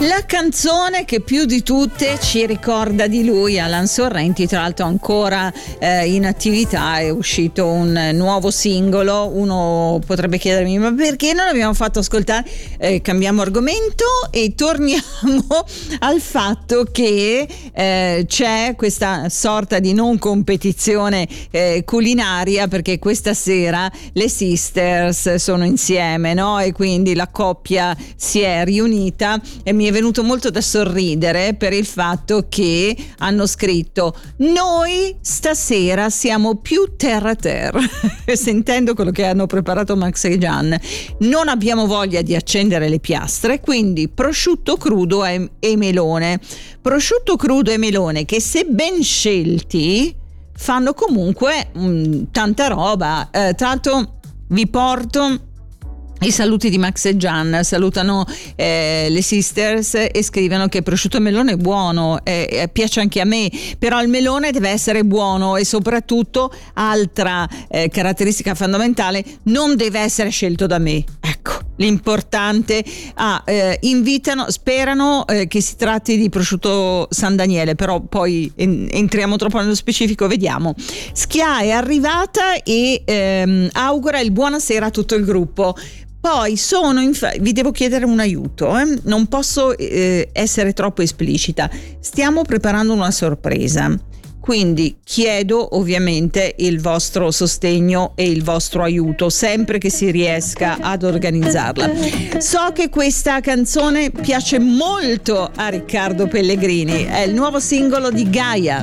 La canzone che più di tutte ci ricorda di lui, Alan Sorrenti, tra l'altro ancora in attività, è uscito un nuovo singolo. Uno potrebbe chiedermi: ma perché non l'abbiamo fatto ascoltare? Cambiamo argomento e torniamo al fatto che c'è questa sorta di non competizione culinaria, perché questa sera le Sisters sono insieme, no? E quindi la coppia si è riunita e mi è venuto molto da sorridere per il fatto che hanno scritto: noi stasera siamo più terra terra. Sentendo quello che hanno preparato Max e Gian, non abbiamo voglia di accendere le piastre, quindi prosciutto crudo e melone. Prosciutto crudo e melone che, se ben scelti, fanno comunque tanta roba. Tra l'altro vi porto i saluti di Max e Gian. Salutano le Sisters e scrivono che prosciutto e melone è buono, piace anche a me, però il melone deve essere buono e soprattutto, altra caratteristica fondamentale, non deve essere scelto da me. Ecco, l'importante. Invitano, sperano che si tratti di prosciutto San Daniele, però poi entriamo troppo nello specifico, vediamo. Schia è arrivata e augura il buonasera a tutto il gruppo. Poi vi devo chiedere un aiuto, non posso essere troppo esplicita. Stiamo preparando una sorpresa, quindi chiedo ovviamente il vostro sostegno e il vostro aiuto sempre che si riesca ad organizzarla. So che questa canzone piace molto a Riccardo Pellegrini, è il nuovo singolo di Gaia.